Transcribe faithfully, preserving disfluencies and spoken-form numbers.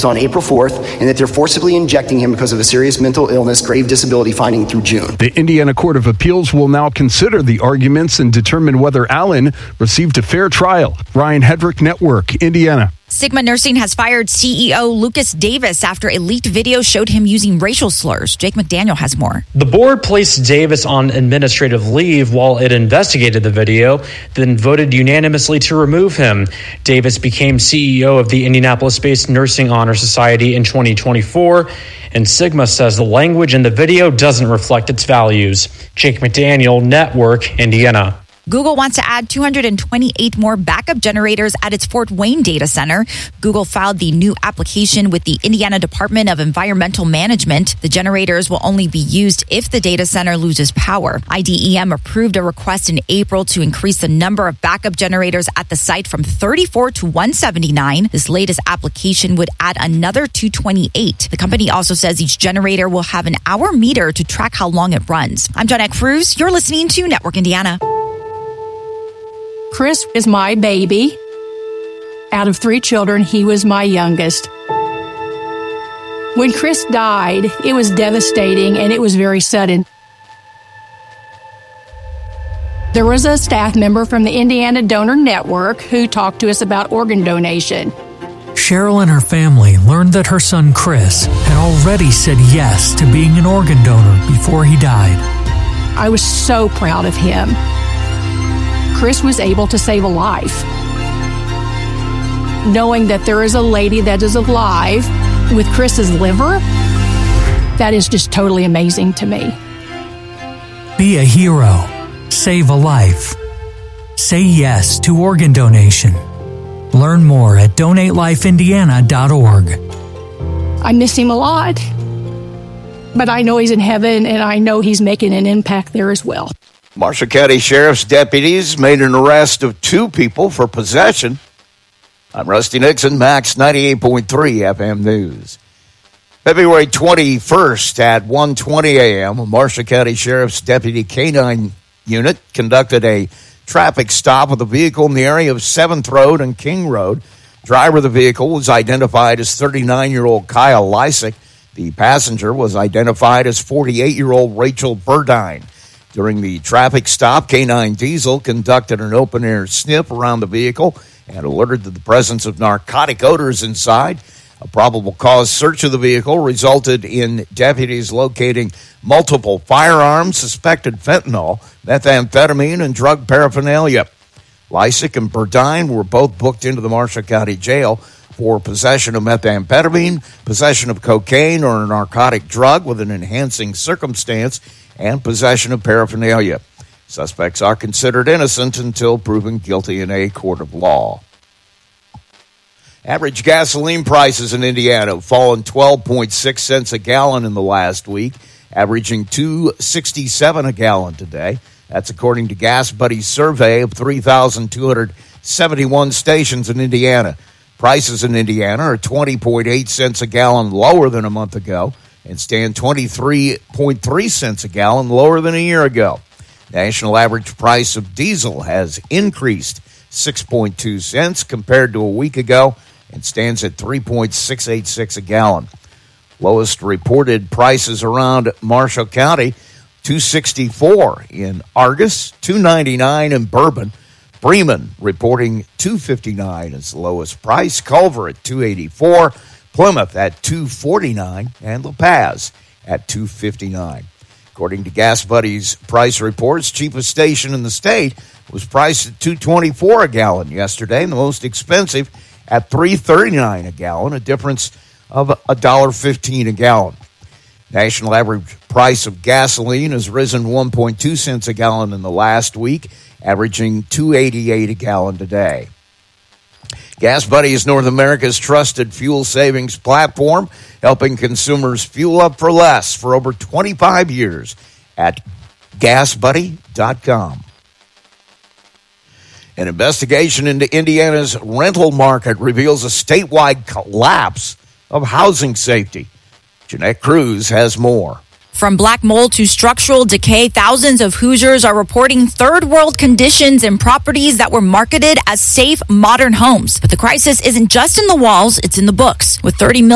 on April fourth, and that they're forcibly injecting him because of a serious mental illness, grave disability finding through June. The Indiana Court of Appeals will now consider the arguments and determine whether Allen received a fair trial. Ryan Hedrick, Network, Indiana. Sigma Nursing has fired C E O Lucas Davis after a leaked video showed him using racial slurs. Jake McDaniel has more. The board placed Davis on administrative leave while it investigated the video, then voted unanimously to remove him. Davis became C E O of the Indianapolis-based Nursing Honor Society in twenty twenty-four, and Sigma says the language in the video doesn't reflect its values. Jake McDaniel, Network, Indiana. Google wants to add two hundred twenty-eight more backup generators at its Fort Wayne data center. Google filed the new application with the Indiana Department of Environmental Management. The generators will only be used if the data center loses power. I D E M approved a request in April to increase the number of backup generators at the site from thirty-four to one seventy-nine. This latest application would add another two hundred twenty-eight. The company also says each generator will have an hour meter to track how long it runs. I'm Jonette Cruz. You're listening to Network Indiana. Chris is my baby. Out of three children, he was my youngest. When Chris died, it was devastating and it was very sudden. There was a staff member from the Indiana Donor Network who talked to us about organ donation. Cheryl and her family learned that her son Chris had already said yes to being an organ donor before he died. I was so proud of him. Chris was able to save a life. Knowing that there is a lady that is alive with Chris's liver, that is just totally amazing to me. Be a hero. Save a life. Say yes to organ donation. Learn more at donate life indiana dot org. I miss him a lot, but I know he's in heaven and I know he's making an impact there as well. Marshall County Sheriff's deputies made an arrest of two people for possession. I'm Rusty Nixon, Max ninety-eight point three F M News. February twenty-first at one twenty a.m., a Marshall County Sheriff's Deputy K nine unit conducted a traffic stop with a vehicle in the area of seventh Road and King Road. Driver of the vehicle was identified as thirty-nine-year-old Kyle Lysick. The passenger was identified as forty-eight-year-old Rachel Burdine. During the traffic stop, K nine Diesel conducted an open-air sniff around the vehicle and alerted to the presence of narcotic odors inside. A probable cause search of the vehicle resulted in deputies locating multiple firearms, suspected fentanyl, methamphetamine, and drug paraphernalia. Lysick and Burdine were both booked into the Marshall County Jail for possession of methamphetamine, possession of cocaine or a narcotic drug with an enhancing circumstance, and possession of paraphernalia. Suspects are considered innocent until proven guilty in a court of law. Average gasoline prices in Indiana have fallen twelve point six cents a gallon in the last week, averaging two dollars and sixty-seven cents a gallon today. That's according to Gas Buddy's survey of three thousand two hundred seventy-one stations in Indiana. Prices in Indiana are twenty point eight cents a gallon lower than a month ago and stand twenty-three point three cents a gallon lower than a year ago. National average price of diesel has increased six point two cents compared to a week ago and stands at three point six eight six a gallon. Lowest reported prices around Marshall County, two dollars and sixty-four cents in Argus, two dollars and ninety-nine cents in Bourbon. Bremen reporting two dollars and fifty-nine cents as the lowest price. Culver at two dollars and eighty-four cents. Plymouth at two dollars and forty-nine cents. And La Paz at two dollars and fifty-nine cents. According to Gas Buddy's price reports, cheapest station in the state was priced at two dollars and twenty-four cents a gallon yesterday, and the most expensive at three dollars and thirty-nine cents a gallon, a difference of one dollar and fifteen cents a gallon. National average price of gasoline has risen one point two cents a gallon in the last week, averaging two dollars and eighty-eight cents a gallon today. Gas Buddy is North America's trusted fuel savings platform, helping consumers fuel up for less for over twenty-five years at gas buddy dot com. An investigation into Indiana's rental market reveals a statewide collapse of housing safety. Jeanette Cruz has more. From black mold to structural decay, thousands of Hoosiers are reporting third world conditions in properties that were marketed as safe, modern homes. But the crisis isn't just in the walls, it's in the books. With thirty million